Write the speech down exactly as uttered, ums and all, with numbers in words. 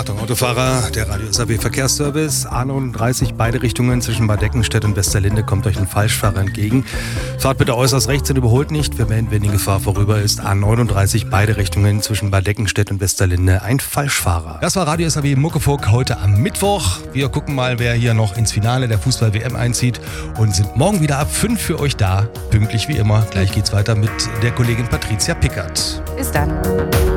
Achtung, Autofahrer, der Radio S A B Verkehrsservice, A neununddreißig, beide Richtungen zwischen Bad Eckenstedt und Westerlinde kommt euch ein Falschfahrer entgegen. Fahrt bitte äußerst rechts und überholt nicht. Wir melden, wenn die Gefahr vorüber ist. A neununddreißig, beide Richtungen zwischen Bad Eckenstedt und Westerlinde, ein Falschfahrer. Das war Radio S A B Muckefuck heute am Mittwoch. Wir gucken mal, wer hier noch ins Finale der Fußball-W M einzieht und sind morgen wieder ab fünf für euch da. Pünktlich wie immer. Gleich geht's weiter mit der Kollegin Patricia Pickert. Bis dann.